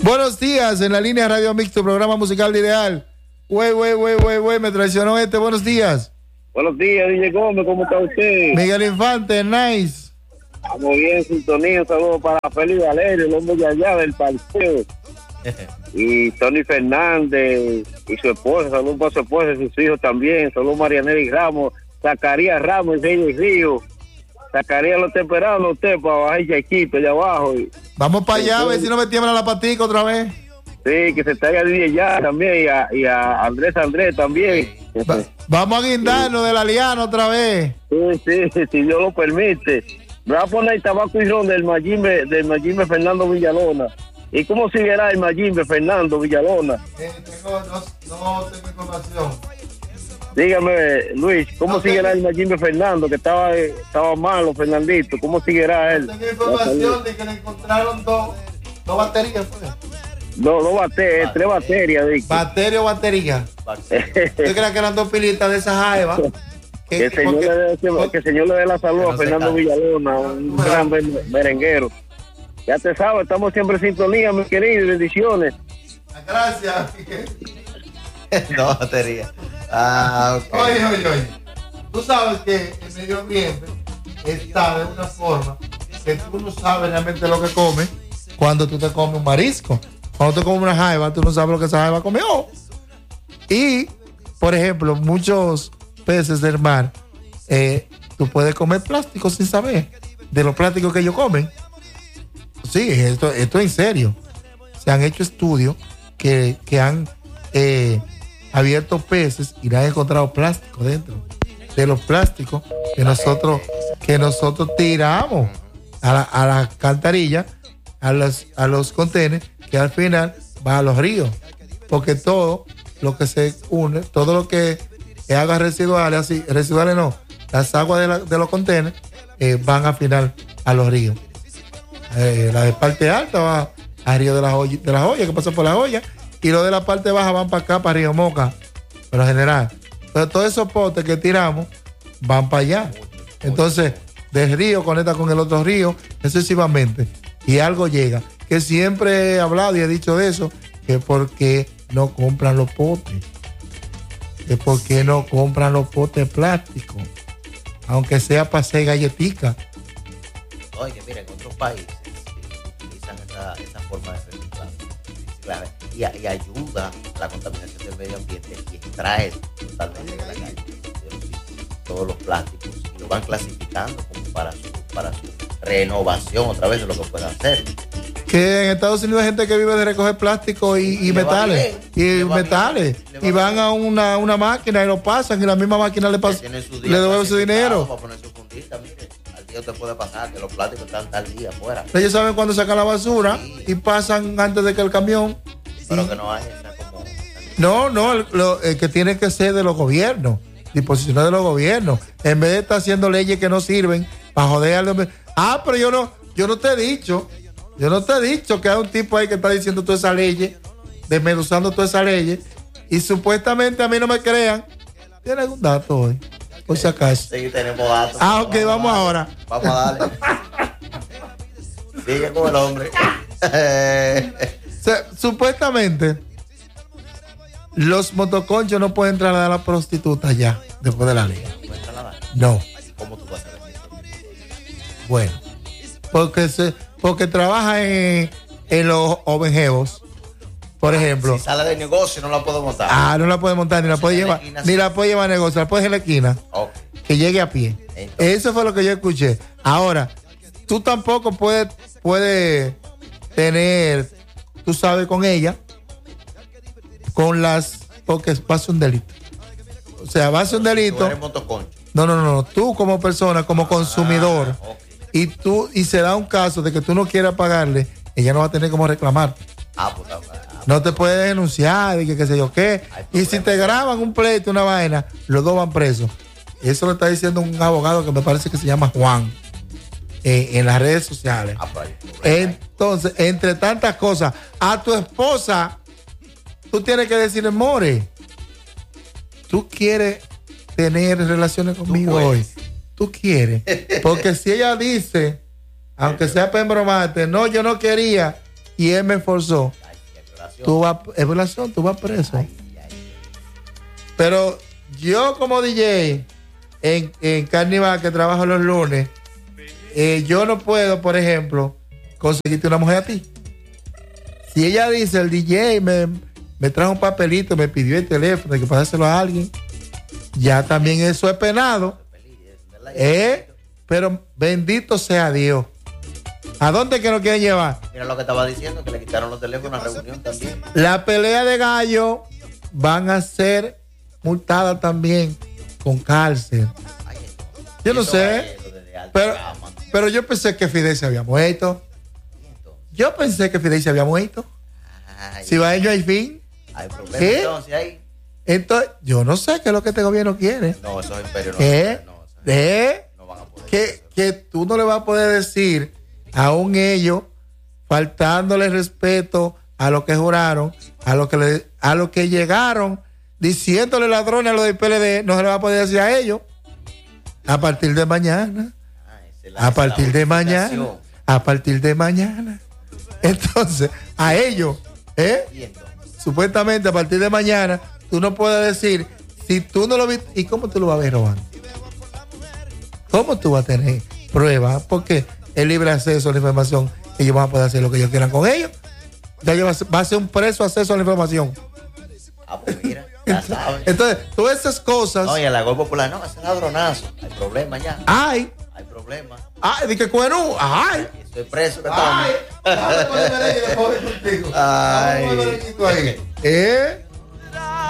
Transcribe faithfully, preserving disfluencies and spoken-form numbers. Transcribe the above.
Buenos días, en la línea Radio Mixto, programa musical de Ideal. Güey, güey, güey, güey, güey, me traicionó este. Buenos días. Buenos días, D J Gómez, ¿cómo está usted? Miguel Infante, nice. Estamos bien, sintonía, un saludo para Félix Valerio, el hombre de allá del parqueo. Y Tony Fernández y su esposa, saludos para su esposa y sus hijos también. Saludos Marianela y Ramos, Zacarías Ramos y Reyes Río. Zacarías lo está esperando usted para bajar ese equipo allá abajo. Y, vamos para allá, a ver si no me tiembla la patica otra vez. Sí, que se traiga D J ya también y a, y a Andrés Andrés también. Va, vamos a guindarnos sí. de la liana otra vez. Sí, sí, si Dios lo permite. Me va a poner el tabaco y ron del Mayimbe, del Mayimbe Fernando Villalona. ¿Y cómo seguirá el Mayimbe Fernando Villalona? Eh, tengo, no, no tengo información. Dígame, Luis, ¿cómo okay. seguirá el Mayimbe Fernando? Que estaba, estaba malo, Fernandito. ¿Cómo seguirá él? No tengo información de que le encontraron dos, dos baterías. Pues. No, dos baterías, tres baterías. ¿Batería o batería? ¿Usted cree que eran dos pilitas de esas jaivas? Que, que, el señor porque, le dé, que el señor le dé la salud a no Fernando Villalona, un bueno. gran merenguero. Ya te sabes, estamos siempre en sintonía, mi querido, bendiciones. Gracias. No, batería. Ah, ok. Oye, oye, oye. Tú sabes que el medio ambiente está de una forma que tú no sabes realmente lo que comes cuando tú te comes un marisco. Cuando tú comes una jaiba, tú no sabes lo que esa jaiba comió. Y, por ejemplo, muchos peces del mar, eh, tú puedes comer plástico sin saber de los plásticos que ellos comen. Sí, esto, esto es en serio. Se han hecho estudios que, que han eh, abierto peces y le han encontrado plástico dentro de los plásticos que nosotros que nosotros tiramos a la, a la alcantarilla, a los, a los contenedores, que al final va a los ríos, porque todo lo que se une, todo lo que es aguas residuales, así, residuales no, las aguas de, la, de los contenedores eh, van al final a los ríos. Eh, la de parte alta va al río de la joya, de la joya que pasa por la joya, y los de la parte baja van para acá, para Río Moca, por lo general. Pero todos esos potes que tiramos van para allá. Entonces, del río conecta con el otro río, excesivamente, y algo llega. Que siempre he hablado y he dicho de eso, que porque no compran los potes, que porque no compran los potes plásticos, aunque sea para hacer galletica. Oye, mira, en otros países utilizan esa, esa forma de reciclar, reciclar y, y ayuda a la contaminación del medio ambiente y extrae totalmente de la calle todos los plásticos y lo van clasificando como para su, para su renovación otra vez de lo que puedan hacer. Que en Estados Unidos hay gente que vive de recoger plástico y, y, y metales y metales bien, y van bien. a una, una máquina y lo pasan y la misma máquina le pasa, le devuelve su dinero. Para poner su fundita, mire, al día te puede pasar que los plásticos están tal día afuera. Ellos saben cuándo sacan la basura sí. y pasan antes de que el camión. Pero y, que no hay esa como. No, no, el, lo, el que tiene que ser de los gobiernos, disposiciones de los gobiernos, en vez de estar haciendo leyes que no sirven para joder al hombre. Ah, pero yo no, yo no te he dicho. Yo no te he dicho que hay un tipo ahí que está diciendo todas esas leyes, desmenuzando todas esas leyes, y supuestamente a mí no me crean. ¿Tiene algún dato hoy? Por si acaso. Sí, tenemos datos. Ah, ok, vamos, vamos ahora. Vamos a darle. Sigue con el hombre. O sea, supuestamente, los motoconchos no pueden trasladar a la prostituta ya, después de la ley. ¿No pueden trasladar? No. ¿Cómo tú vas a ver eso? Bueno, porque se... Porque trabaja en, en los ovejevos, por ejemplo. Si sale de negocio no la puedo montar. Ah, no la puede montar, ni la puede llevar, esquina, ni sí. la puede llevar a negocio, la puede en la esquina. Okay. Que llegue a pie. Entonces. Eso fue lo que yo escuché. Ahora, tú tampoco puedes, puedes tener, tú sabes, con ella, con las, porque va a ser un delito. O sea, va a ser un delito. Tú eres motoconcho. No, no, no, no, tú como persona, como ah, consumidor. Okay. Y tú, y se da un caso de que tú no quieras pagarle, ella no va a tener como reclamar. Ah, pues, ah, pues, no te puede denunciar y que qué sé yo qué. Y si te graban un pleito, una vaina, los dos van presos. Eso lo está diciendo un abogado que me parece que se llama Juan eh, en las redes sociales. Ah, pues, entonces, entre tantas cosas, a tu esposa, tú tienes que decirle, more, tú quieres tener relaciones conmigo hoy. Tú quieres, porque si ella dice, aunque sea para embromarte, no, yo no quería y él me forzó, tú vas, es violación, tú vas preso. Ay, ay. Pero yo como D J en, en Carnival, que trabajo los lunes, eh, yo no puedo, por ejemplo, conseguirte una mujer a ti. Si ella dice, el D J me, me trajo un papelito, me pidió el teléfono, hay que pasárselo a alguien, ya también eso es penado. Eh, pero bendito sea Dios. ¿A dónde que nos quieren llevar? Mira lo que estaba diciendo, que le quitaron los teléfonos a reunión también. La pelea de gallo van a ser multadas también con cárcel. Ay, Yo no eso sé, es lo de alta pero, gama. pero yo pensé que Fidel se había muerto. Y entonces, Yo pensé que Fidel se había muerto. ay, Si va a ello al fin. hay problemas ¿Qué? entonces ahí. Entonces, yo no sé qué es lo que este gobierno quiere. No, esos imperios no, ¿Qué? no, o sea, ¿Eh? no van a poder. Que, que tú no le vas a poder decir a un ellos, faltándole respeto a lo que juraron, a lo que le, a lo que llegaron, diciéndole ladrones a los del P L D, no se le va a poder decir a ellos. A partir de mañana, Ah, esa es la- a esa partir es la de mañana, justificación. a partir de mañana. Entonces, a ellos, ¿eh? Y entonces, Supuestamente a partir de mañana, tú no puedes decir, si tú no lo viste, ¿y cómo tú lo vas a ver robando? ¿Cómo tú vas a tener pruebas? Porque el libre acceso a la información, ellos van a poder hacer lo que ellos quieran con ellos. Ya ellos va a ser- va a ser un preso acceso a la información. ah, pues mira, ya sabes. Entonces, todas esas cosas, No, y en la Gol Popular, no, ese ladronazo. Hay problema ya. ay, Hay problema. ay, de que cuero, ay, Estoy preso que estamos. ay, déjame poner el merengue, le pongo contigo. Ay. Vamos a poner el merenguito ahí. ¿Eh?